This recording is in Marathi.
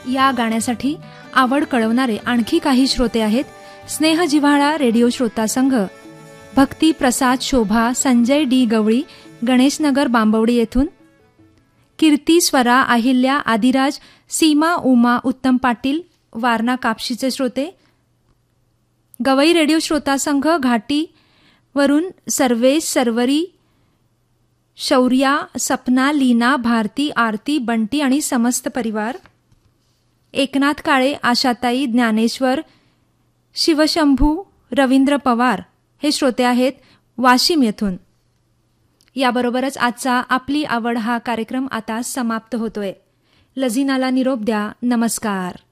या गाण्यासाठी आवड कळवणारे आणखी काही श्रोते आहेत. स्नेह जिव्हाळा रेडिओ श्रोता संघ, भक्ती प्रसाद शोभा, संजय डी गवळी, गणेशनगर बांबवडी येथून, कीर्ती स्वरा अहिल्या आदिराज, सीमा उमा उत्तम पाटील वारणा कापशीचे श्रोते, गवई रेडिओ श्रोता संघ घाटी वरून सर्वेश सरवरी शौर्या सपना लीना भारती आरती बंटी आणि समस्त परिवार, एकनाथ काळे आशाताई ज्ञानेश्वर शिवशंभू रवींद्र पवार हे श्रोते आहेत वाशिम येथून. याबरोबरच आजचा आपली आवड हा कार्यक्रम आता समाप्त होतोय. लझीनाला निरोप द्या. नमस्कार.